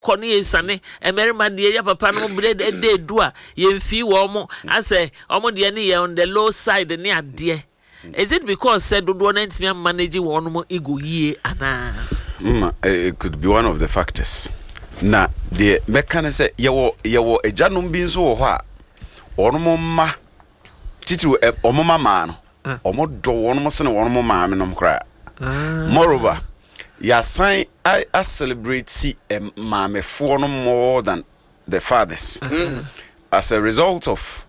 Koni sane emerima de ya papa no bread de do a yemfi wo mo ase omo de ne ye on the low side ne ade. Is it because said do no ntimi manage wo no ego yie ana? It could be one of the factors. Na the mechanism yewo ejanom bi nso wo ho a onomo ma titiru omoma ma no omo do wonomo se ne wonomo ma me nom kra. Moreover, ya sign I celebrate see mamefo no more than the fathers. As a result of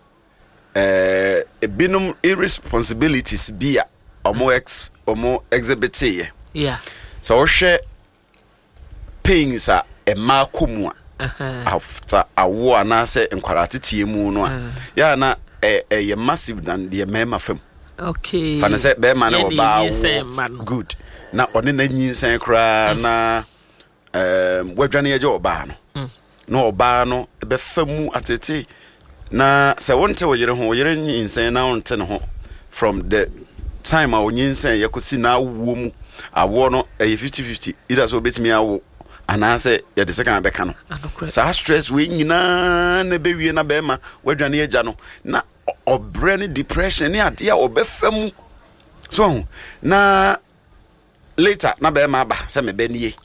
binum irresponsibilities be omo exhibit here. Yeah. So share pains are a makumwa after a war na say enquarate tie mu no ya na a massive than the mema fam. Okay. Fan say be man o ba good. Na one na nyinsan kra na wadwane ye oba no. Na oba no be famu atete na se wonte wo yere nyinsan na wonte ne ho from the time a nyinsan yakosi na awo mu awo no 50-50 either so betimi awo anase ye de second beka no sa stress we nyina na be wie na be ma wadwane ye ja no na obrane depression ni ade a obefamu so na later na be ma ba se me be nie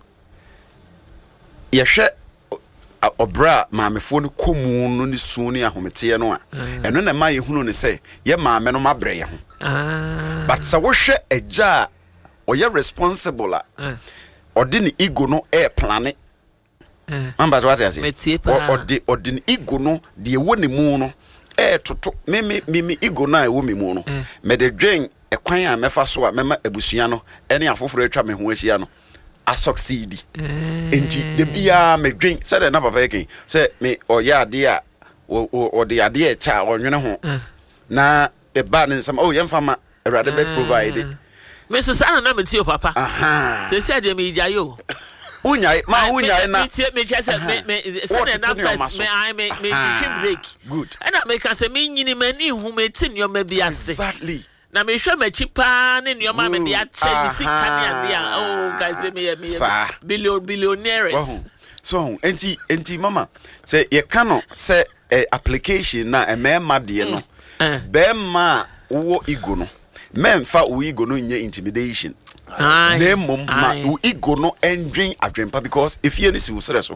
ye hwe obra maamefo no komu no ni suni ahomete no a eno na ma ye hunu ne se ye maame no mabre ye ho but sa wo hwe agya oye responsible a odini ego no plan mamba to ase odini ego no de wo ne mu no toto me ego na wo me mu no me de dwen ekwan a mefa so a mema abusua no ene afoforo atwa me ho ahia no a succeed enti de bia me dwen se de na papa yake se me oya ade a o de ade e cha onwene ho na e ba ne nsam yemfa ma awrade be provide me so sana na me ti o papa se se de me jayo unyai na me chese me se na first me twin break good and I make us me nyini mani hu me tin yo ma bia se exactly na me hwe ma chipa ne nyoma me de a che mi sika ne ade a guys me billionaires so enti mama say ye kano say application na emema de no be ma wo ego no memfa wo ego no nye intimidation na mom ma wo ego no endwen adwempa because if you ni si wo sere so